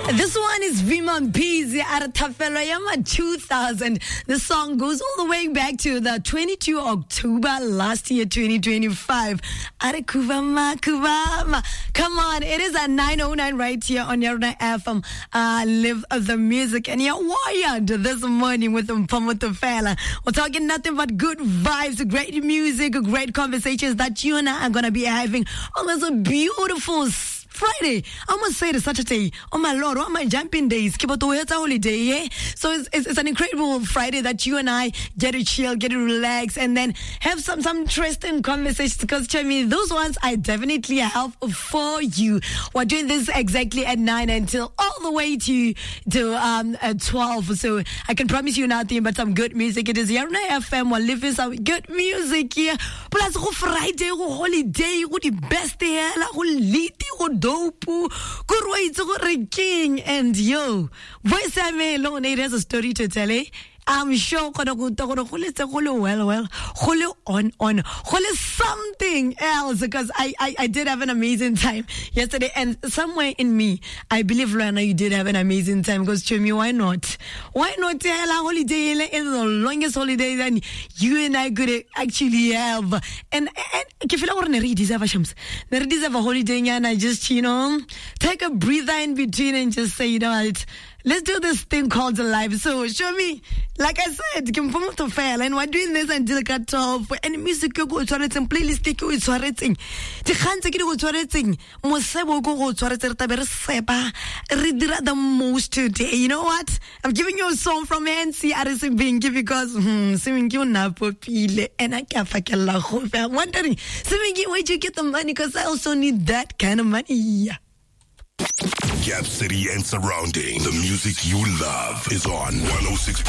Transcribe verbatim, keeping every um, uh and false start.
This one is Viman Pizzi at Tafelo Yama two thousand. The song goes all the way back to the twenty-second of October last year, twenty twenty-five. Are Kuvama, Kuvama. Come on, it is at nine oh nine right here on Yarona F M. Uh, live the music. And you're wired this morning with Mpamo Tafela. We're talking nothing but good vibes, great music, great conversations that you and I are going to be having on this beautiful Friday. I must say the Saturday. Oh my Lord, what my jumping days? Keep out the holiday, yeah? So it's, it's, it's an incredible Friday that you and I get to chill, get to relax, and then have some, some interesting conversations. Because, Chemi, those ones I definitely have for you. We're doing this exactly at nine until all the way to, to um at twelve. So I can promise you nothing but some good music. It is Yarona F M. We're living some good music here. Plus, go Friday, go holiday, go the best day, go liti, go dope, go king, and yo, voice I alone, it has a story to tell, eh? I'm sure well, well, on, on, something else, because I, I, I did have an amazing time yesterday, and somewhere in me, I believe, Lana, you did have an amazing time, because to me, why not? Why not tell a holiday is the longest holiday that you and I could actually have? And, and if you don't deserve a chance, they deserve a holiday, and I just, you know, take a breather in between and just say, you know what, let's do this thing called life. So show me, like I said, Kimpomo Tafela, and we're doing this until cut off. And music you go to it, and playlist you go to it. The hands you go to it. Mosebo go to it. Tabera seba. Read the most today. You know what? I'm giving you a song from N C R S Bingi because hmm, singing you na popile and I can't fucking la hope. I'm wondering, singing where'd you get the money? Because I also need that kind of money. Gap City and surrounding. The music you love is on one oh six point